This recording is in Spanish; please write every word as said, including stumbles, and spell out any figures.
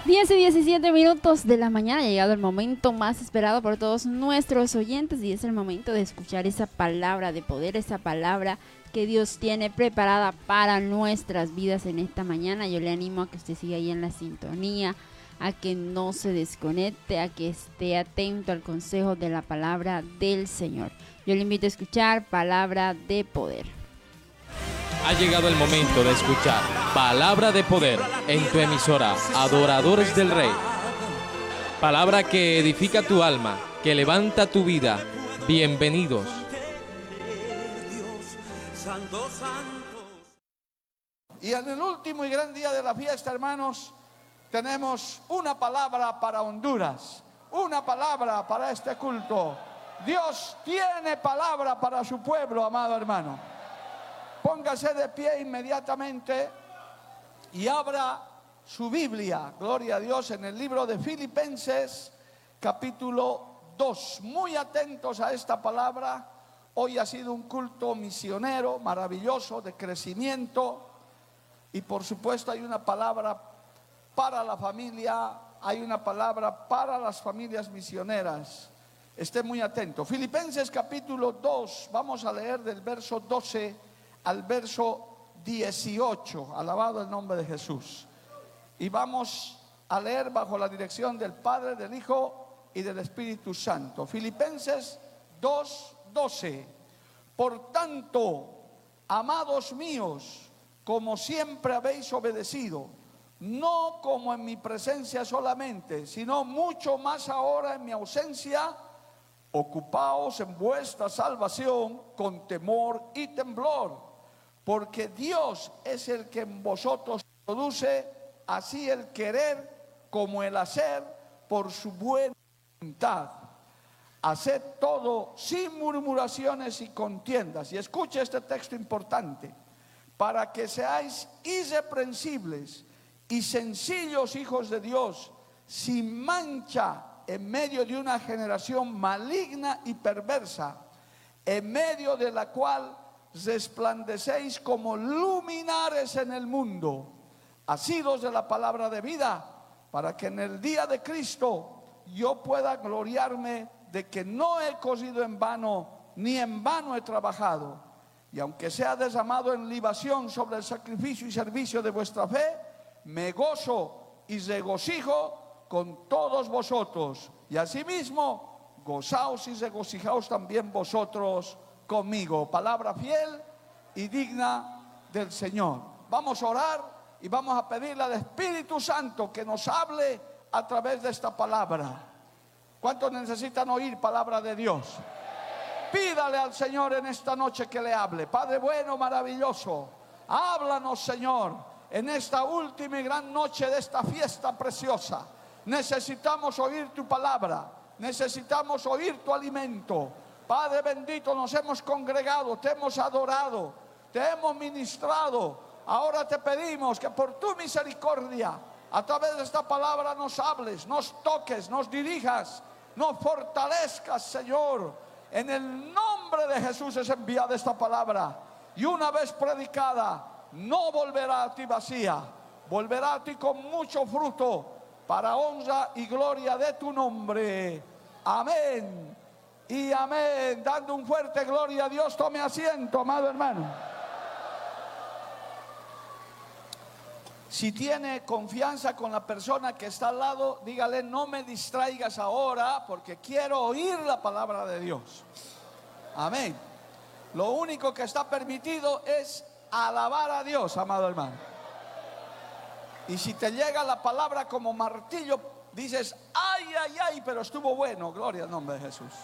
diez y diecisiete minutos de la mañana, ha llegado el momento más esperado por todos nuestros oyentes y es el momento de escuchar esa palabra de poder, esa palabra que Dios tiene preparada para nuestras vidas en esta mañana. Yo le animo a que usted siga ahí en la sintonía, a que no se desconecte, a que esté atento al consejo de la palabra del Señor. Yo le invito a escuchar palabra de poder. Ha llegado el momento de escuchar Palabra de Poder en tu emisora Adoradores del Rey. Palabra que edifica tu alma, que levanta tu vida. Bienvenidos. Y en el último y gran día de la fiesta, hermanos, tenemos una palabra para Honduras, una palabra para este culto. Dios tiene palabra para su pueblo, amado hermano. Póngase de pie inmediatamente y abra su Biblia, gloria a Dios, en el libro de Filipenses, capítulo dos. Muy atentos a esta palabra. Hoy ha sido un culto misionero, maravilloso, de crecimiento. Y por supuesto hay una palabra para la familia, hay una palabra para las familias misioneras. Esté muy atento. Filipenses capítulo dos, vamos a leer del verso doce al verso dieciocho, alabado el nombre de Jesús. Y vamos a leer bajo la dirección del Padre, del Hijo y del Espíritu Santo. Filipenses dos, doce. Por tanto, amados míos, como siempre habéis obedecido, no como en mi presencia solamente, sino mucho más ahora en mi ausencia, ocupaos en vuestra salvación con temor y temblor, porque Dios es el que en vosotros produce así el querer como el hacer por su buena voluntad. Haced todo sin murmuraciones y contiendas. Y escuche este texto importante: para que seáis irreprensibles y sencillos hijos de Dios, sin mancha en medio de una generación maligna y perversa, en medio de la cual resplandecéis como luminares en el mundo, asidos de la palabra de vida, para que en el día de Cristo yo pueda gloriarme de que no he corrido en vano, ni en vano he trabajado. Y aunque sea derramado en libación sobre el sacrificio y servicio de vuestra fe, me gozo y regocijo con todos vosotros. Y asimismo, gozaos y regocijaos también vosotros conmigo. Palabra fiel y digna del Señor. Vamos a orar y vamos a pedirle al Espíritu Santo que nos hable a través de esta palabra. ¿Cuántos necesitan oír palabra de Dios? Pídale al Señor en esta noche que le hable. Padre bueno, maravilloso, háblanos, Señor, en esta última y gran noche de esta fiesta preciosa. Necesitamos oír tu palabra, necesitamos oír tu alimento. Padre bendito, nos hemos congregado, te hemos adorado, te hemos ministrado. Ahora te pedimos que por tu misericordia, a través de esta palabra nos hables, nos toques, nos dirijas, nos fortalezcas, Señor. En el nombre de Jesús es enviada esta palabra, y una vez predicada no volverá a ti vacía, volverá a ti con mucho fruto, para honra y gloria de tu nombre. Amén y amén. Dando un fuerte gloria a Dios, tome asiento, amado hermano. Si tiene confianza con la persona que está al lado, dígale: no me distraigas ahora, porque quiero oír la palabra de Dios. Amén. Lo único que está permitido es alabar a Dios, amado hermano. Y si te llega la palabra como martillo, dices: ay, ay, ay, pero estuvo bueno. Gloria al nombre de Jesús.